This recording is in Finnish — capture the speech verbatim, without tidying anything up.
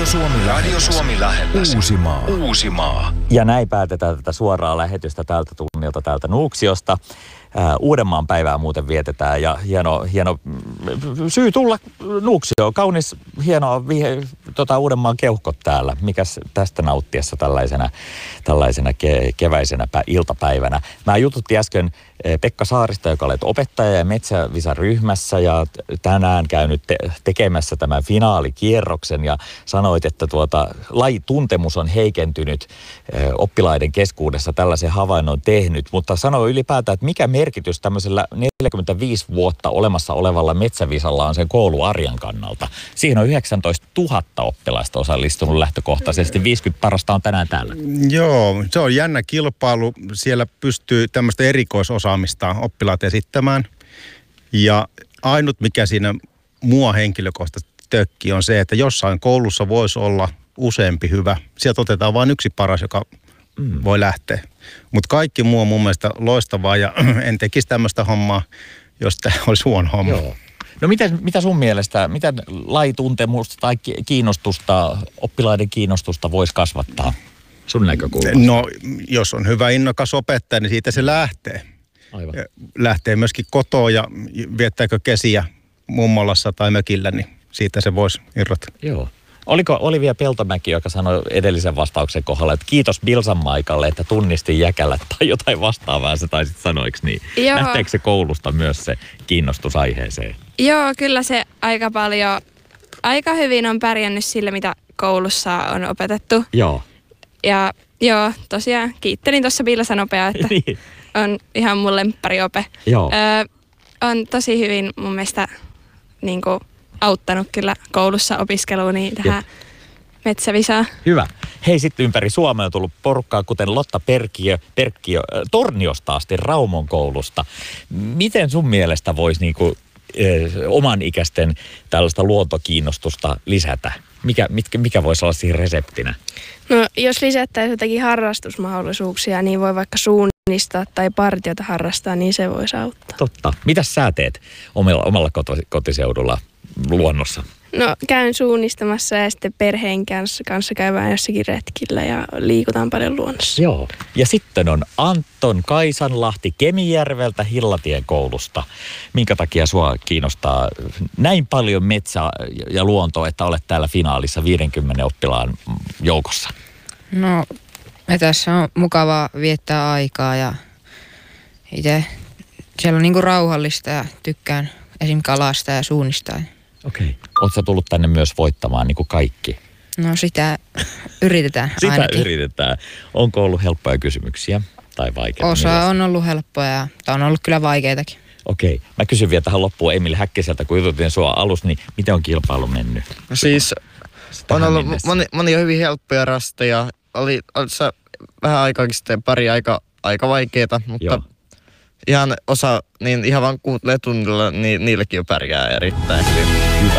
Radio Suomi, Radio Suomi lähellä. Uusimaa. Uusimaa. Ja näin päätetään tätä suoraa lähetystä tältä tunnilta täältä Nuuksiosta. Ää, Uudenmaan päivää muuten vietetään ja hieno, hieno syy tulla Nuuksioon. Kaunis, hienoa vihe, tota Uudenmaan keuhkot täällä. Mikäs tästä nauttiessa tällaisena, tällaisena ke, keväisenä pä, iltapäivänä. Mä jututtiin äsken Pekka Saarista, joka olet opettaja ja Metsävisa-ryhmässä ja tänään käynyt te- tekemässä tämän finaalikierroksen ja sanoit, että tuota, lajituntemus on heikentynyt eh, oppilaiden keskuudessa, tällaisen havainnon tehnyt, mutta sanoi ylipäätään, että mikä merkitys tämmöisellä neljäkymmentäviisi vuotta olemassa olevalla Metsävisalla on sen kouluarjan kannalta. Siihen on yhdeksäntoistatuhatta oppilasta osallistunut lähtökohtaisesti, viisikymmentä parasta on tänään täällä. Joo, se on jännä kilpailu. Siellä pystyy tämmöistä erikoisosaamista oppilaat esittämään. Ja ainut, mikä siinä mua henkilökohtaisesti tökki, on se, että jossain koulussa voisi olla useampi hyvä. Sieltä otetaan vain yksi paras, joka mm. voi lähteä. Mutta kaikki muu on mun mielestä loistavaa ja en tekisi tämmöistä hommaa, jos tämä olisi huono homma. Joo. No mitä, mitä sun mielestä, mitä lajituntemusta tai kiinnostusta, oppilaiden kiinnostusta voisi kasvattaa sun näkökulmasta? No, jos on hyvä innokas opettaja, niin siitä se lähtee. Aivan. Lähtee myöskin kotoa ja viettääkö kesiä mummolassa tai mökillä, niin siitä se voisi irrota. Joo. Oliko Olivia Peltomäki, joka sanoi edellisen vastauksen kohdalla, että kiitos Bilsan Maikalle, että tunnisti jäkälät tai jotain vastaavaa, se taisit sanoiksi niin. Joo. Lähteekö se koulusta myös se kiinnostus aiheeseen? Joo, kyllä se aika paljon, aika hyvin on pärjännyt sillä, mitä koulussa on opetettu. Joo. Ja joo, tosiaan kiittelin tuossa Bilsa nopea, että niin. on ihan mun lemppariope. Joo. Öö, on tosi hyvin mun mielestä niin kuin auttanut kyllä koulussa opiskeluun niin tähän Jep. Metsävisaan. Hyvä. Hei, sitten ympäri Suomea on tullut porukkaa, kuten Lotta Perkiö, Perkiö äh, Torniosta asti Raumon koulusta. Miten sun mielestä voisi niinku, äh, oman ikäisten tällaista luontokiinnostusta lisätä? Mikä, mitkä, mikä voisi olla siinä reseptinä? No, jos lisättäisiin jotakin harrastusmahdollisuuksia, niin voi vaikka suunnistaa tai partiota harrastaa, niin se voisi auttaa. Totta. Mitäs sä teet omalla, omalla kotiseudulla luonnossa? No, käyn suunnistamassa ja sitten perheen kanssa, kanssa käydään jossakin retkillä ja liikutaan paljon luonnossa. Joo. Ja sitten on Anton Kaisanlahti Kemijärveltä Hillatien koulusta. Minkä takia sua kiinnostaa näin paljon metsä ja luontoa, että olet täällä finaalissa viidenkymmenen oppilaan joukossa? No, me tässä on mukavaa viettää aikaa ja itse siellä on niinku rauhallista ja tykkään esim. Kalasta ja suunnistaa. Okei. Okay. Oletko tullut tänne myös voittamaan niin kuin kaikki? No sitä yritetään Sitä ainakin. yritetään. Onko ollut helppoja kysymyksiä tai vaikeita? Osa mielestä? On ollut helppoja, tai on ollut kyllä vaikeitakin. Okei. Okay. Mä kysyn vielä tähän loppuun Emil Häkkiseltä, kun jututin sua alussa, niin miten on kilpailu mennyt? No siis on ollut moni, monia hyvin helppoja rasteja. Oli, oli se vähän aikaakin sitten pari aika, aika vaikeita, mutta Joo. ihan osa, niin ihan vaan kuutelee tunnilla, niin niillekin jo pärjää erittäin hyvin.